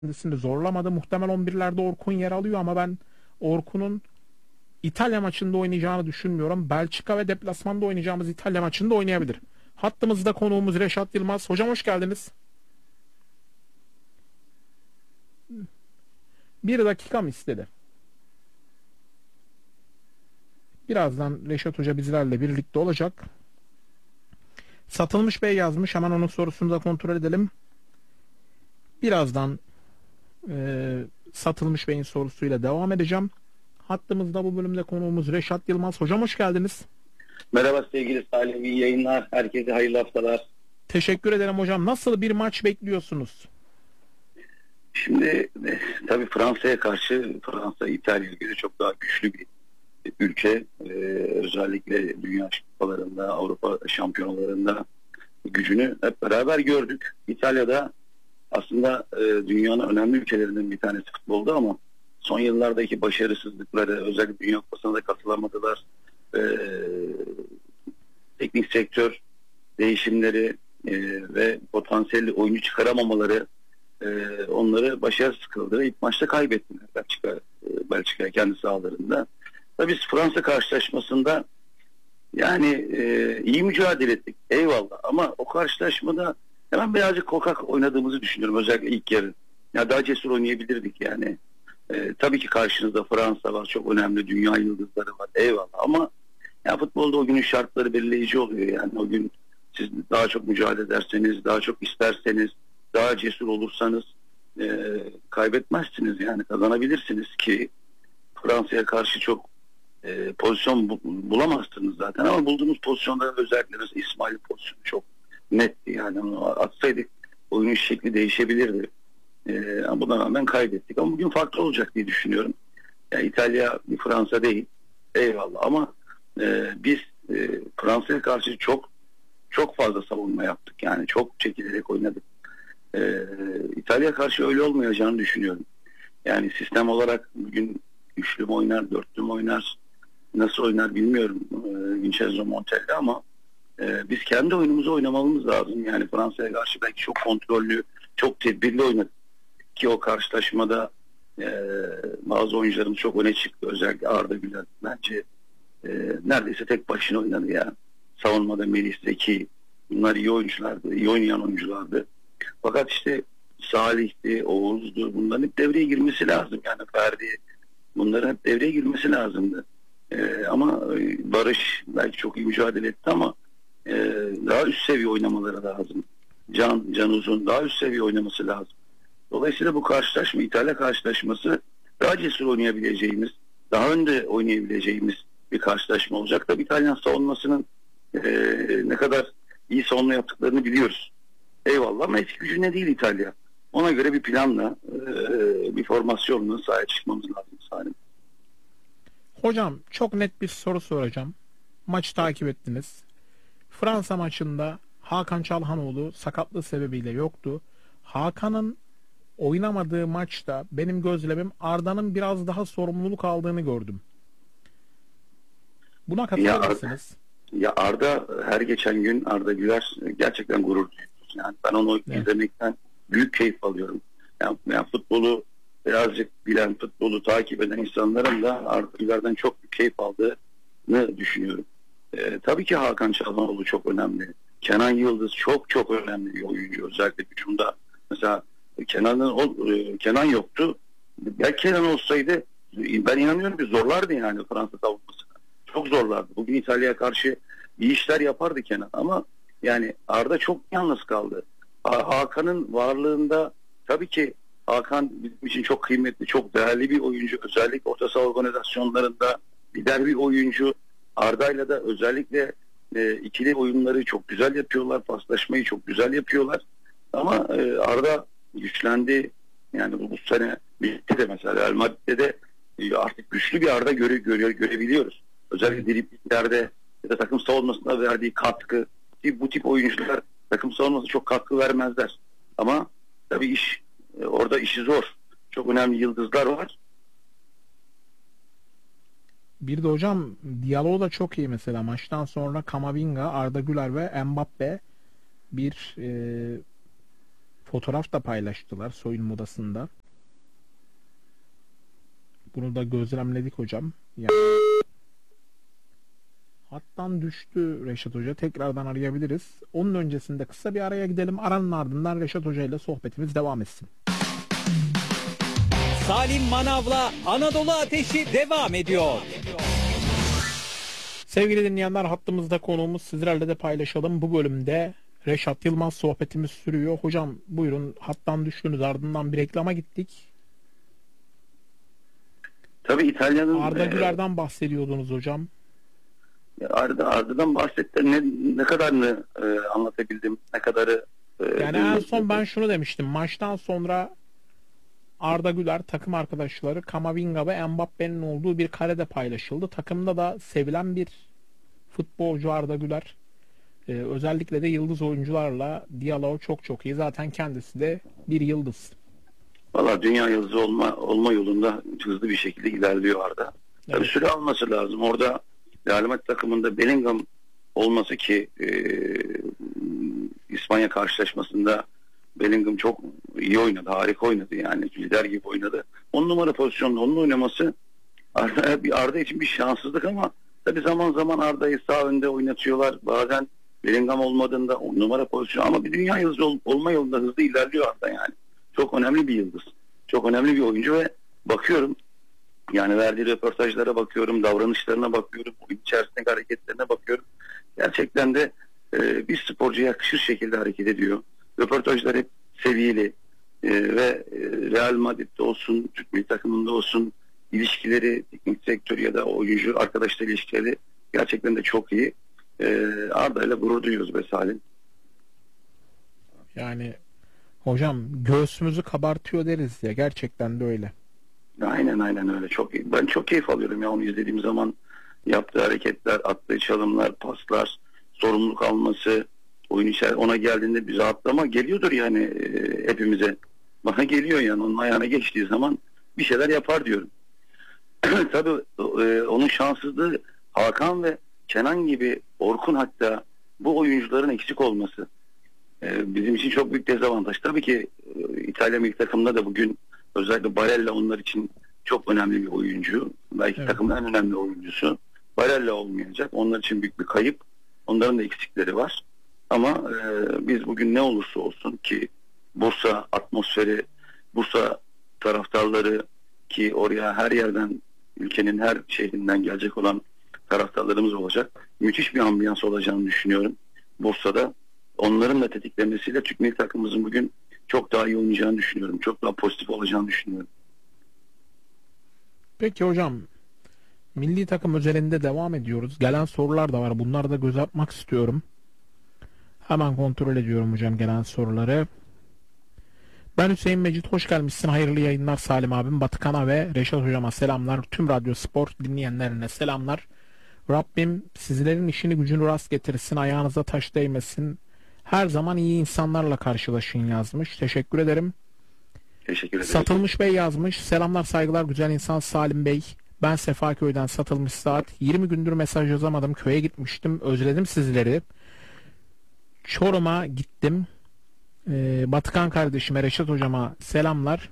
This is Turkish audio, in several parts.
kendisini zorlamadı. Muhtemel 11'lerde Orkun yer alıyor ama ben Orkun'un İtalya maçında oynayacağını düşünmüyorum. Belçika ve deplasmanda oynayacağımız İtalya maçında oynayabilir. Hattımızda konuğumuz Reşat Yılmaz. Hocam hoş geldiniz. Bir dakika mı istedi? Birazdan Reşat Hoca bizlerle birlikte olacak. Satılmış Bey yazmış. Hemen onun sorusunu da kontrol edelim. Birazdan Satılmış Bey'in sorusuyla devam edeceğim. Hattımızda bu bölümde konuğumuz Reşat Yılmaz. Hocam hoş geldiniz. Merhaba sevgili Salih, iyi yayınlar. Herkese hayırlı haftalar. Teşekkür ederim hocam. Nasıl bir maç bekliyorsunuz? Şimdi tabii Fransa'ya karşı Fransa İtalya'ya göre çok daha güçlü bir ülke. Özellikle dünya kupalarında, Avrupa şampiyonalarında gücünü hep beraber gördük. İtalya'da aslında dünyanın önemli ülkelerinden bir tanesi futbolda ama son yıllardaki başarısızlıkları, özellikle Dünya Kupası'na da katılamadılar. E, Teknik sektör değişimleri ve potansiyelli oyuncu çıkaramamaları onları başarısız kıldı. İlk maçta kaybettiler Belçika kendi sahalarında. Tabii biz Fransa karşılaşmasında yani iyi mücadele ettik. Eyvallah. Ama o karşılaşmada hemen birazcık korkak oynadığımızı düşünüyorum. Özellikle ilk yarı. Ya daha cesur oynayabilirdik yani. Tabii ki karşınızda Fransa var. Çok önemli. Dünya yıldızları var. Eyvallah. Ama ya futbolda o günün şartları belirleyici oluyor yani. O gün siz daha çok mücadele ederseniz, daha çok isterseniz, daha cesur olursanız kaybetmezsiniz yani kazanabilirsiniz ki Fransa'ya karşı çok pozisyon bulamazsınız zaten ama bulduğumuz pozisyonda özellikle mesela İsmail pozisyonu çok netti yani onu atsaydık oyunun şekli değişebilirdi. Ama buna rağmen kaybettik ama bugün farklı olacak diye düşünüyorum. Yani İtalya bir Fransa değil eyvallah ama biz Fransa'ya karşı çok fazla savunma yaptık yani çok çekilerek oynadık. İtalya karşı öyle olmayacağını düşünüyorum. Yani sistem olarak bugün üçlü mü oynar, dörtlü mü oynar, nasıl oynar bilmiyorum Vincenzo Montella ama biz kendi oyunumuzu oynamamız lazım. Yani Fransa'ya karşı belki çok kontrollü, çok tedbirli oynadık ki o karşılaşmada bazı oyuncularımız çok öne çıktı. Özellikle Arda Güler bence neredeyse tek başına oynadı ya. Savunmada Melih Zeki bunlar iyi oyunculardı, iyi oynayan oyunculardı. Fakat işte Salih'ti, Oğuz'du bunların hep devreye girmesi lazım. Yani Ferdi bunların hep devreye girmesi lazımdı. Ama Barış belki çok iyi mücadele etti ama e, daha üst seviye oynamaları lazım. Can Uzun daha üst seviye oynaması lazım. Dolayısıyla bu karşılaşma İtalya karşılaşması daha cesur oynayabileceğimiz, daha önde oynayabileceğimiz bir karşılaşma olacak. Tabii İtalyan savunmasının ne kadar iyi savunma yaptıklarını biliyoruz. Eyvallah ama eski gücüne değil İtalya. Ona göre bir planla, bir formasyonla sahaya çıkmamız lazım Salim. Hocam çok net bir soru soracağım. Maçı takip ettiniz. Fransa maçında Hakan Çalhanoğlu sakatlığı sebebiyle yoktu. Hakan'ın oynamadığı maçta benim gözlemim Arda'nın biraz daha sorumluluk aldığını gördüm. Buna Ya, katılır mısınız? ya Arda her geçen gün Arda Güler gerçekten gurur duyuyoruz. Yani ben onu Evet. izlemekten büyük keyif alıyorum. Yani futbolu birazcık bilen, futbolu takip eden insanların da Arda Güler'den çok büyük keyif aldığını düşünüyorum. Tabii ki Hakan Çalhanoğlu çok önemli. Kenan Yıldız çok önemli bir oyuncu. Özellikle hücumda. Mesela Kenan yoktu. Ya Kenan olsaydı ben inanıyorum ki zorlardı yani Fransa savunması. Çok zorlardı. Bugün İtalya'ya karşı iyi işler yapardı Kenan ama yani Arda çok yalnız kaldı. Hakan'ın varlığında tabii ki Hakan bizim için çok kıymetli, çok değerli bir oyuncu. Özellikle orta saha organizasyonlarında lider bir oyuncu. Arda'yla da özellikle ikili oyunları çok güzel yapıyorlar. Paslaşmayı çok güzel yapıyorlar. Ama Arda güçlendi. Yani bu sene birlikte de mesela Real Madrid'de de artık güçlü bir Arda görebiliyoruz. Özellikle driblinglerde ya da takım savunmasında verdiği katkı ki bu tip oyuncular takım savunması çok katkı vermezler. Ama tabii orada işi zor. Çok önemli yıldızlar var. Bir de hocam diyaloğu da çok iyi mesela. Maçtan sonra Kamavinga, Arda Güler ve Mbappe bir Fotoğraf da paylaştılar soyunma odasında. Bunu da gözlemledik hocam. Yani hattan düştü Reşat Hoca. Tekrardan arayabiliriz. Onun öncesinde kısa bir araya gidelim. Aranın ardından Reşat Hoca ile sohbetimiz devam etsin. Salim Manav'la Anadolu Ateşi devam ediyor. Sevgili dinleyenler, hattımızda konuğumuz, sizlerle de paylaşalım. Bu bölümde Reşat Yılmaz sohbetimiz sürüyor. Hocam buyurun, hattan düştünüz, ardından bir reklama gittik. Tabii İtalya'nın Arda Güler'den bahsediyordunuz hocam. Arda'dan bahsetti. Ne kadarını anlatabildim, ne kadarı Yani en son ben şunu demiştim. Maçtan sonra Arda Güler takım arkadaşları Kamavinga ve Mbappe'nin olduğu bir karede paylaşıldı. Takımda da sevilen bir futbolcu Arda Güler. Özellikle de yıldız oyuncularla diyaloğu çok iyi. Zaten kendisi de bir yıldız. Valla dünya yıldızı olma yolunda hızlı bir şekilde ilerliyor Arda. Evet. Tabii süre alması lazım. Orada Real Madrid takımında Bellingham olması ki İspanya karşılaşmasında Bellingham çok iyi oynadı. Harika oynadı yani. Lider gibi oynadı. 10 numara pozisyonda onun oynaması Arda için bir şanssızlık ama tabii zaman zaman Arda'yı sağ önde oynatıyorlar. Bazen Bellingham olmadığında 10 numara pozisyon ama bir dünya yıldızı olma yolunda hızlı ilerliyor Arda yani. Çok önemli bir yıldız. Çok önemli bir oyuncu ve bakıyorum yani verdiği röportajlara bakıyorum, davranışlarına bakıyorum, oyun içerisindeki hareketlerine bakıyorum. Gerçekten de bir sporcuya yakışır şekilde hareket ediyor. Röportajlar hep seviyeli ve Real Madrid'de olsun, Türk milli takımında olsun ilişkileri, teknik sektör ya da oyuncu arkadaşlar ilişkileri gerçekten de çok iyi. Arda ile gurur duyuyoruz be Salim. Yani hocam göğsümüzü kabartıyor deriz ya, gerçekten de öyle. Aynen öyle. Çok iyi. Ben çok keyif alıyorum ya onu izlediğim zaman, yaptığı hareketler, attığı çalımlar, paslar, sorumluluk alması, oyun içeri ona geldiğinde bir rahatlama geliyordur yani hepimize. Bana geliyor yani onun ayağına geçtiği zaman bir şeyler yapar diyorum. Tabii onun şanssızlığı Hakan ve Kenan gibi, Orkun hatta bu oyuncuların eksik olması bizim için çok büyük dezavantaj. Tabii ki İtalya milli takımında da bugün özellikle Barella onlar için çok önemli bir oyuncu. Belki evet, takımın en önemli oyuncusu. Barella olmayacak. Onlar için büyük bir kayıp. Onların da eksikleri var. Ama biz bugün ne olursa olsun ki Bursa atmosferi, Bursa taraftarları ki oraya her yerden, ülkenin her şehrinden gelecek olan taraftarlarımız olacak. Müthiş bir ambiyans olacağını düşünüyorum Bursa'da. Onların da tetiklemesiyle Türk milli takımımızın bugün çok daha iyi oynayacağını düşünüyorum. Çok daha pozitif olacağını düşünüyorum. Peki hocam, milli takım özelinde devam ediyoruz. Gelen sorular da var. Bunları da göz atmak istiyorum. Hemen kontrol ediyorum hocam gelen soruları. Ben Hüseyin Mecit, hoş gelmişsin. Hayırlı yayınlar Salim abim. Batıkan'a ve Reşat hocama selamlar. Tüm Radyo Spor dinleyenlerine selamlar. Rabbim sizlerin işini gücünü rast getirsin. Ayağınıza taş değmesin. Her zaman iyi insanlarla karşılaşın yazmış. Teşekkür ederim. Teşekkür ederim. Satılmış Bey yazmış. Selamlar saygılar güzel insan Salim Bey. Ben Sefaköy'den Satılmış Saat. 20 gündür mesaj yazamadım. Köye gitmiştim. Özledim sizleri. Çorum'a gittim. Batıkan kardeşime, Reşat hocama selamlar.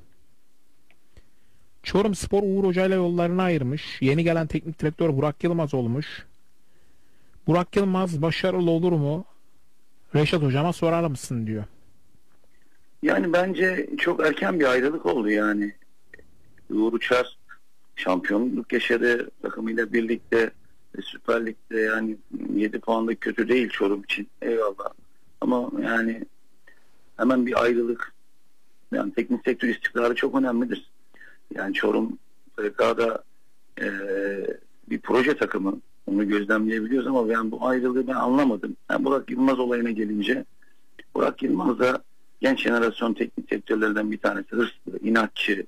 Çorum Spor Uğur Hoca ile yollarını ayırmış. Yeni gelen teknik direktör Burak Yılmaz olmuş. Burak Yılmaz başarılı olur mu? Reşat hocama sorar mısın diyor. Yani bence çok erken bir ayrılık oldu yani. Uğur Uçar şampiyonluk yaşadı takımıyla birlikte Süper Lig'de yani 7 puan da kötü değil Çorum için. Eyvallah. Ama yani hemen bir ayrılık, yani teknik sektör istikrarı çok önemlidir. Yani Çorum FK'da bir proje takımı, onu gözlemleyebiliyoruz ama ben bu ayrılığı ben anlamadım. Yani Burak Yılmaz olayına gelince, Burak Yılmaz da genç jenerasyon teknik sektörlerden bir tanesi, hırslı, inatçı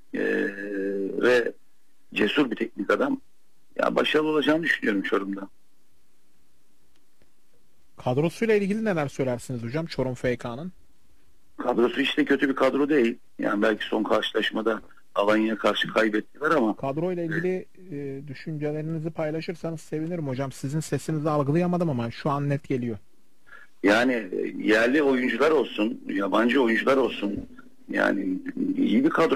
ve cesur bir teknik adam. Ya başarılı olacağını düşünüyorum Çorum'da. Kadrosuyla ilgili neler söylersiniz hocam Çorum FK'nın? Kadrosu işte kötü bir kadro değil. Yani belki son karşılaşmada Alanya'ya karşı kaybettiler ama Kadroyla ilgili düşüncelerinizi paylaşırsanız sevinirim hocam. Sizin sesinizi algılayamadım ama şu an net geliyor. Yani yerli oyuncular olsun, yabancı oyuncular olsun. Yani iyi bir kadro